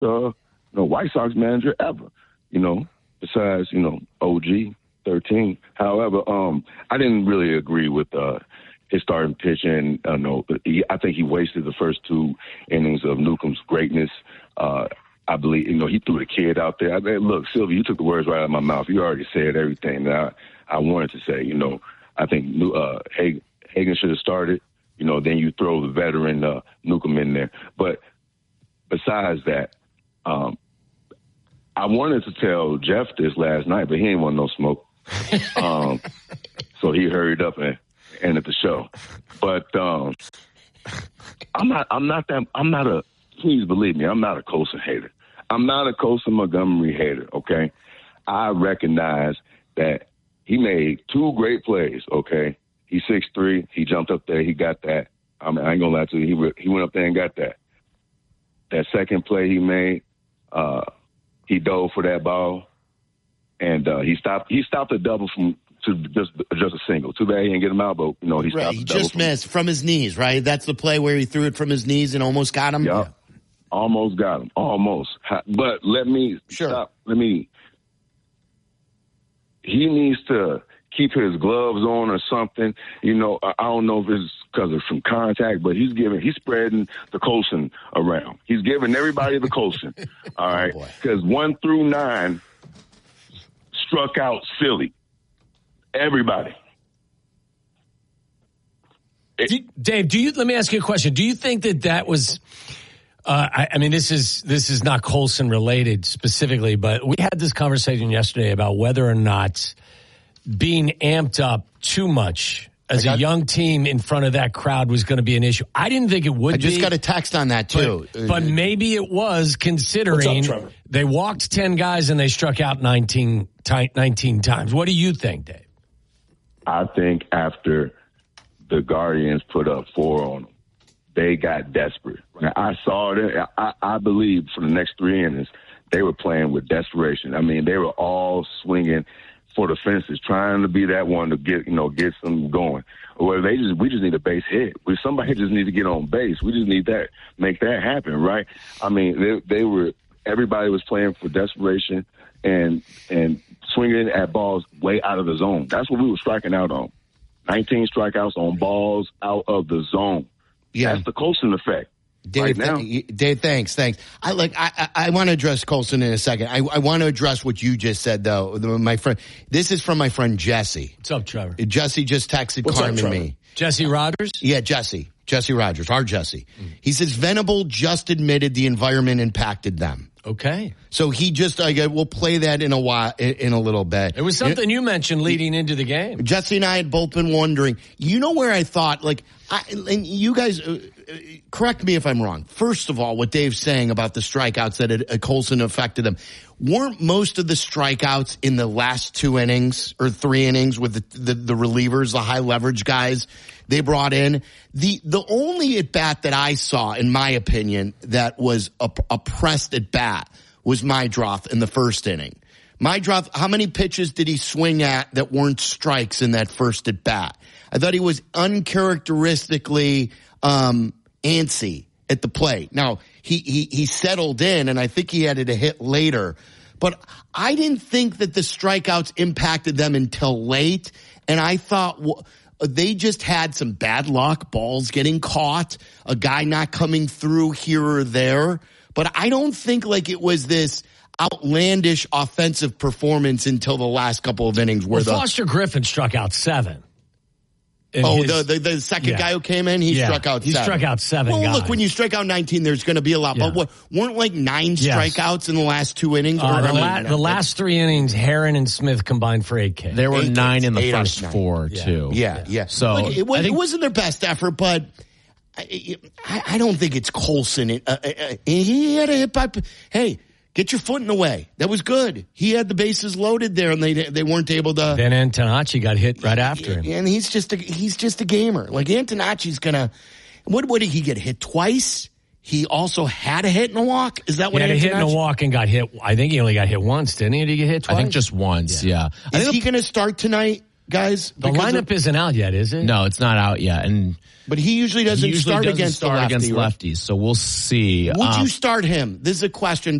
White Sox manager ever, besides, OG 13. However, I didn't really agree with his starting pitching. I think he wasted the first 2 innings of Newcomb's greatness. I believe, he threw the kid out there. Look, Sylvia, you took the words right out of my mouth. You already said everything that I wanted to say. I think Hagen should have started. Then you throw the veteran Newcomb in there. But besides that, I wanted to tell Jeff this last night, but he ain't want no smoke. So he hurried up and ended the show. But please believe me, I'm not a Colson hater. I'm not a Colson Montgomery hater, okay? I recognize that he made 2 great plays, okay? He's 6'3", he jumped up there, he got that. I ain't gonna lie to you, he went up there and got that. That second play he made, he dove for that ball, and he stopped a double to just a single. Too bad he didn't get him out, but he stopped. He just missed from his knees, right? That's the play where he threw it from his knees and almost got him. Yeah, almost got him, almost. But let me stop. He needs to keep his gloves on or something. I don't know if it's because of some contact, but he's spreading the Colson around. He's giving everybody the Colson. All right, because 1 through 9 struck out silly. Everybody. Dave, let me ask you a question. Do you think that was? This is not Colson related specifically, but we had this conversation yesterday about whether or not being amped up too much as a young team in front of that crowd was going to be an issue. I didn't think it would be. I just got a text on that, too. But maybe it was, considering they walked 10 guys and they struck out 19 times. What do you think, Dave? I think after the Guardians put up 4 on them, they got desperate. I saw it. I believe for the next 3 innings, they were playing with desperation. They were all swinging for the fences, trying to be that one to get some going. Well, we just need a base hit. Somebody just need to get on base. We just need that, make that happen, right? Everybody was playing for desperation and swinging at balls way out of the zone. That's what we were striking out on. 19 strikeouts on balls out of the zone. Yeah. That's the Colson effect. Dave, Dave, thanks. I want to address Colson in a second. I want to address what you just said, though. My friend, this is from my friend Jesse. What's up, Trevor? Jesse just texted Carmen me. Jesse Rogers? Yeah, Jesse Rogers, our Jesse. He says Venable just admitted the environment impacted them. Okay. So he just, we'll play that in a little bit. It was something you mentioned leading into the game. Jesse and I had both been wondering, where I thought, and you guys, correct me if I'm wrong. First of all, what Dave's saying about the strikeouts that Colson affected them, weren't most of the strikeouts in the last 2 innings or 3 innings with the relievers, the high leverage guys they brought in? The only at bat that I saw, in my opinion, that was a pressed at bat was Meidroth in the first inning. Meidroth, how many pitches did he swing at that weren't strikes in that first at bat? I thought he was uncharacteristically antsy at the plate. Now, he settled in, and I think he had a hit later. But I didn't think that the strikeouts impacted them until late, and I thought they just had some bad luck, balls getting caught, a guy not coming through here or there. But I don't think it was this outlandish offensive performance until the last couple of innings where Foster Griffin struck out 7. The second guy who came in, he struck out 7. He struck out 7 Well, guys. look, when you strike out 19, there's going to be a lot. But weren't 9 strikeouts in the last 2 innings? The last 3 innings, Heron and Smith combined for 8 Ks. There were 9 in the first 4, too. Yeah. So it wasn't their best effort, but I don't think it's Colson. He had a hit by... Hey, get your foot in the way. That was good. He had the bases loaded there, and they weren't able to. Then Antonacci got hit right after him, and he's just a gamer. Antonacci's gonna. What did he get hit twice? He also had a hit and a walk. Is that what? He had a hit and a walk and got hit. I think he only got hit once, didn't he? Did he get hit twice? I think just once. Yeah. Is he going to start tonight? guys? The lineup isn't out yet, is it? No, it's not out yet. But he usually doesn't start against the lefty, lefties, so we'll see. Would you start him? This is a question